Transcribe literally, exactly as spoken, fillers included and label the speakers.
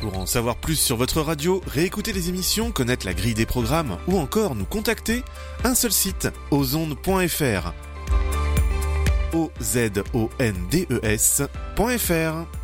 Speaker 1: Pour en savoir plus sur votre radio, réécouter les émissions, connaître la grille des programmes ou encore nous contacter, un seul site, ozondes point f r. O Z O N D E S point F R.